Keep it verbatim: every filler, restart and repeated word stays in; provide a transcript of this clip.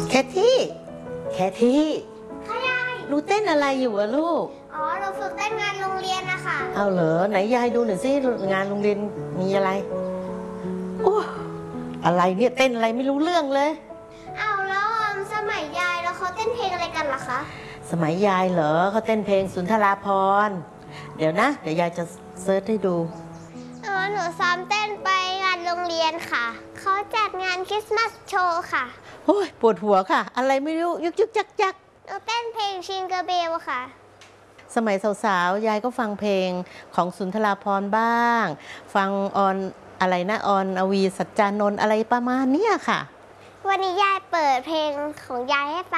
แคที่แคที่ค่ะยายหนูเต้นอะไรอยู่อะลูกอ๋อหนูฝึกเต้นงานโรงเรียนนะคะเอาเหรอไหนยายดูหน่อยสิงานโรงเรียนมีอะไรโอ้อะไรเนี่ยเต้นอะไรไม่รู้เรื่องเลยเอาแล้วสมัยยายแล้วเขาเต้นเพลงอะไรกันล่ะคะสมัยยายเหรอเขาเต้นเพลงสุนทราภรณ์เดี๋ยวนะเดี๋ยวยายจะเซิร์ชให้ดูอ๋อหนูซ้อมเต้นไปงานโรงเรียนค่ะเขาจัดงานคริสต์มาสโชว์ค่ะโอ้ยปวดหัวค่ะอะไรไม่รู้ยุกยุกจักจักหนูเต้นเพลงชิงเกอร์เบลค่ะสมัยสาวๆยายก็ฟังเพลงของสุนทราภรณ์บ้างฟังออนอะไรนะออนอวีสัจจานนท์อะไรประมาณเนี้ยค่ะวันนี้ยายเปิดเพลงของยายให้ฟัง